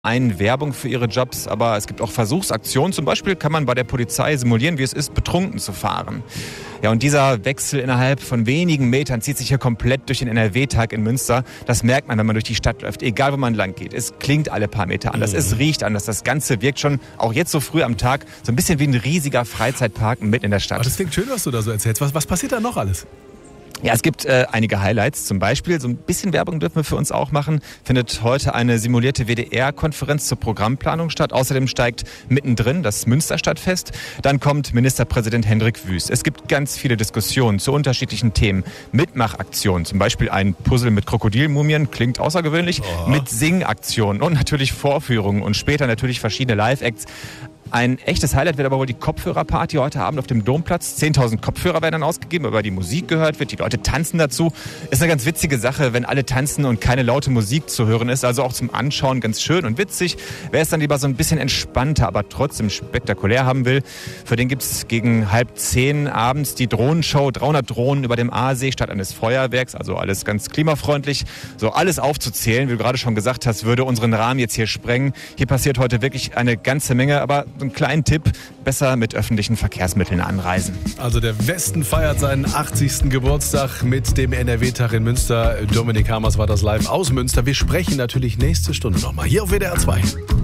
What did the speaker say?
einen Werbung für ihre Jobs, aber es gibt auch Versuchsaktionen. Zum Beispiel kann man bei der Polizei simulieren, wie es ist, betrunken zu fahren. Ja, und dieser Wechsel innerhalb von wenigen Metern zieht sich hier komplett durch den NRW-Tag in Münster. Das merkt man, wenn man durch die Stadt läuft, egal wo man lang geht. Es klingt alle paar Meter anders, es riecht anders. Das Ganze wirkt schon, auch jetzt so früh am Tag, so ein bisschen wie ein riesiger Freizeitpark mitten in der Stadt. Aber das klingt schön, was du da so erzählst. Was passiert da noch alles? Ja, es gibt einige Highlights. Zum Beispiel, so ein bisschen Werbung dürfen wir für uns auch machen, findet heute eine simulierte WDR-Konferenz zur Programmplanung statt. Außerdem steigt mittendrin das Münsterstadtfest. Dann kommt Ministerpräsident Hendrik Wüst. Es gibt ganz viele Diskussionen zu unterschiedlichen Themen. Mitmachaktionen, zum Beispiel ein Puzzle mit Krokodilmumien, klingt außergewöhnlich, mit Singaktionen und natürlich Vorführungen und später natürlich verschiedene Live-Acts. Ein echtes Highlight wird aber wohl die Kopfhörerparty heute Abend auf dem Domplatz. 10.000 Kopfhörer werden dann ausgegeben, über die Musik gehört wird. Die Leute tanzen dazu. Ist eine ganz witzige Sache, wenn alle tanzen und keine laute Musik zu hören ist. Also auch zum Anschauen ganz schön und witzig. Wer es dann lieber so ein bisschen entspannter, aber trotzdem spektakulär haben will, für den gibt es gegen 9:30 abends die Drohnenshow. 300 Drohnen über dem Aasee statt eines Feuerwerks. Also alles ganz klimafreundlich. So alles aufzuzählen, wie du gerade schon gesagt hast, würde unseren Rahmen jetzt hier sprengen. Hier passiert heute wirklich eine ganze Menge, aber so einen kleinen Tipp, besser mit öffentlichen Verkehrsmitteln anreisen. Also der Westen feiert seinen 80. Geburtstag mit dem NRW-Tag in Münster. Dominik Hamers war das live aus Münster. Wir sprechen natürlich nächste Stunde nochmal hier auf WDR 2.